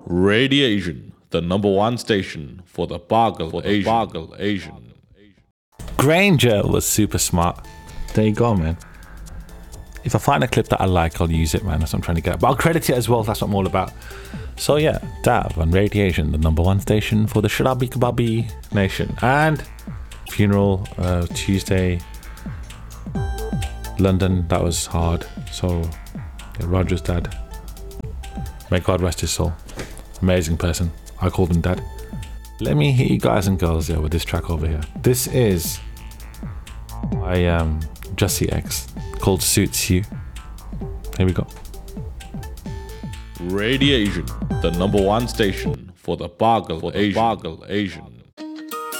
Radiation, the number one station for the Bargle Asian. Granger was super smart. There you go, man. If I find a clip that I like, I'll use it, man. That's what I'm trying to get. But I'll credit it as well. That's what I'm all about. So yeah, Dav on Radiation, the number one station for the Shalabi Kababi Nation. And funeral, Tuesday, London. That was hard. So yeah, Roger's dad. May God rest his soul. Amazing person. I called him dad. Let me hit you guys and girls with this track over here. This is by Jussie X called Suits You. Here we go. Radiation, the number one station for the Bargle Asian.